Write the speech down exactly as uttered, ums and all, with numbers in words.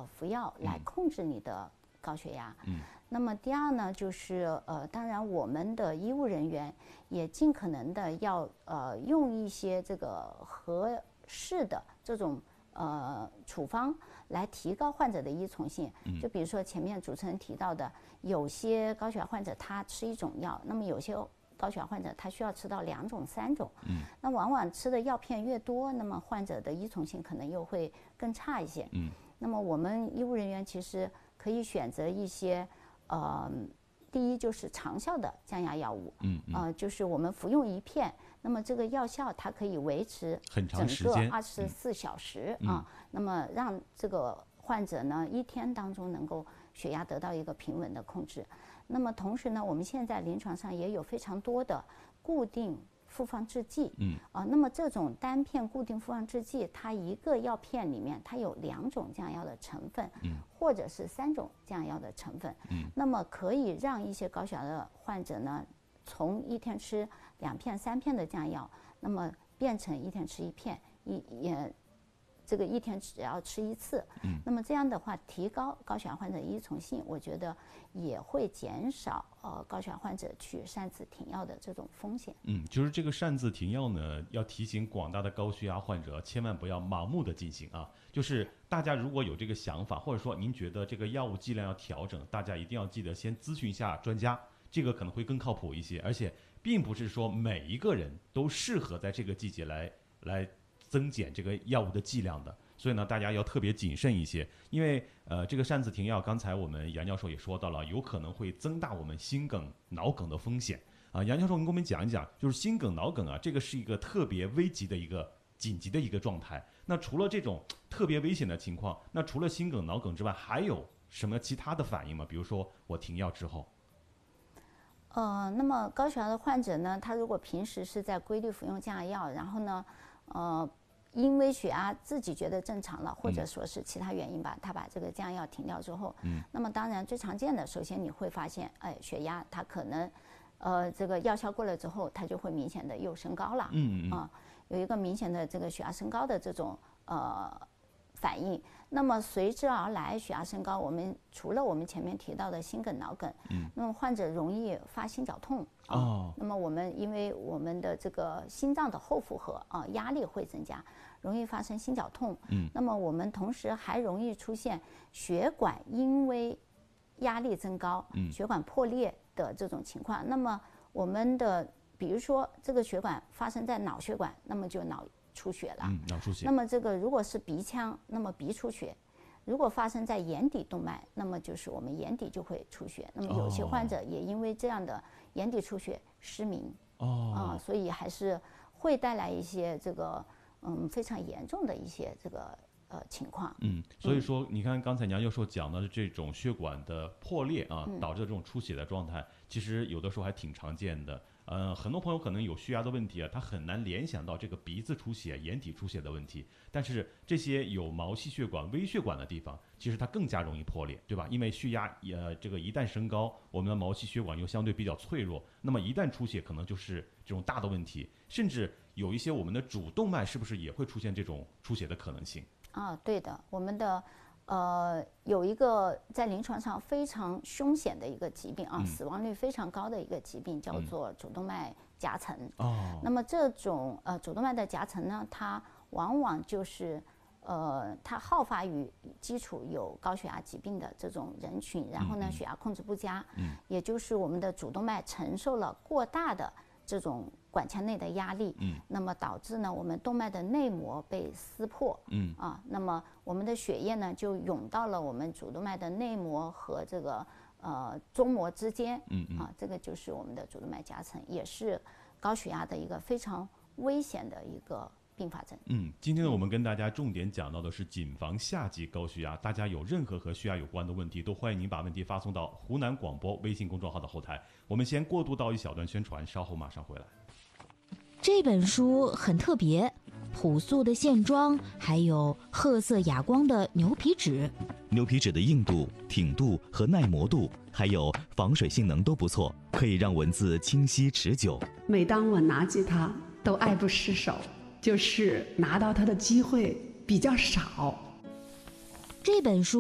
呃服药来控制你的高血压。 嗯。 那么第二呢，就是呃，当然我们的医务人员也尽可能的要呃用一些这个合适的这种呃处方来提高患者的依从性。就比如说前面主持人提到的，有些高血压患者他吃一种药，那么有些高血压患者他需要吃到两种、三种。 嗯。 那往往吃的药片越多，那么患者的依从性可能又会更差一些。 嗯。 那么我们医务人员其实可以选择一些。呃，第一就是长效的降压药物， 嗯嗯， 呃，就是我们服用一片，那么这个药效它可以维持整个二十四小时啊，那么让这个患者呢一天当中能够血压得到一个平稳的控制。那么同时呢，我们现在临床上也有非常多的固定复方制剂， 嗯啊，那么这种单片固定复方制剂，它一个药片里面它有两种降药的成分， 嗯， 或者是三种降药的成分， 嗯， 那么可以让一些高血压的患者呢，从一天吃两片、三片的降药，那么变成一天吃一片，一也。这个一天只要吃一次， 嗯， 那么这样的话，提高高血压患者依从性，我觉得也会减少呃高血压患者去擅自停药的这种风险。 嗯，就是这个擅自停药呢，要提醒广大的高血压患者，千万不要盲目的进行啊。就是大家如果有这个想法，或者说您觉得这个药物剂量要调整，大家一定要记得先咨询一下专家，这个可能会更靠谱一些。而且，并不是说每一个人都适合在这个季节来来。增减这个药物的剂量的，所以呢，大家要特别谨慎一些，因为呃，这个擅自停药，刚才我们杨教授也说到了，有可能会增大我们心梗、脑梗的风险啊。杨教授，您给我们讲一讲，就是心梗、脑梗啊，这个是一个特别危急的一个紧急的一个状态。那除了这种特别危险的情况，那除了心梗、脑梗之外，还有什么其他的反应吗？比如说我停药之后。 呃，那么高血压的患者呢，他如果平时是在规律服用降压药，然后呢，呃。因为血压自己觉得正常了，或者说是其他原因吧，他把这个降压药停掉之后， 嗯， 那么当然最常见的，首先你会发现，哎，血压它可能，呃，这个药效过了之后，它就会明显的又升高了， 嗯嗯啊，有一个明显的这个血压升高的这种呃反应。那么随之而来，血压升高，我们除了我们前面提到的心梗、脑梗， 嗯， 那么患者容易发心绞痛啊。 哦， 那么我们因为我们的这个心脏的后负荷啊，压力会增加，容易发生心绞痛。 嗯， 那么我们同时还容易出现血管因为压力增高， 嗯， 血管破裂的这种情况。那么我们的比如说这个血管发生在脑血管，那么就脑出血了， 嗯，脑出血。 那么这个如果是鼻腔，那么鼻出血；如果发生在眼底动脉，那么就是我们眼底就会出血。那么有些患者也因为这样的眼底出血失明， 哦， 啊，所以还是会带来一些这个嗯非常严重的一些这个呃情况。 嗯，所以说你看刚才杨教授讲的这种血管的破裂啊，导致这种出血的状态，其实有的时候还挺常见的。呃，很多朋友可能有血压的问题啊，他很难联想到这个鼻子出血、眼底出血的问题。但是这些有毛细血管、微血管的地方，其实它更加容易破裂，对吧？因为血压呃这个一旦升高，我们的毛细血管又相对比较脆弱，那么一旦出血，可能就是这种大的问题，甚至有一些我们的主动脉是不是也会出现这种出血的可能性？ 啊，对的，我们的。呃，有一个在临床上非常凶险的一个疾病啊， 嗯、 死亡率非常高的一个疾病，叫做主动脉夹层。 哦， 那么这种呃主动脉的夹层呢，它往往就是呃，它好发于基础有高血压疾病的这种人群，然后呢， 嗯、 血压控制不佳， 嗯， 也就是我们的主动脉承受了过大的这种管腔内的压力， 嗯， 那么导致呢我们动脉的内膜被撕破， 嗯啊，那么我们的血液呢就涌到了我们主动脉的内膜和这个呃中膜之间， 嗯嗯， 啊，这个就是我们的主动脉夹层，也是高血压的一个非常危险的一个并发症。 嗯，今天呢，我们跟大家重点讲到的是谨防夏季高血压。大家有任何和血压有关的问题，都欢迎您把问题发送到湖南广播微信公众号的后台。我们先过渡到一小段宣传，稍后马上回来。 这本书很特别，朴素的线装，还有褐色哑光的牛皮纸。 牛皮纸的硬度、挺度和耐磨度，还有防水性能都不错，可以让文字清晰持久。 每当我拿起它，都爱不释手，就是拿到它的机会比较少。 这本书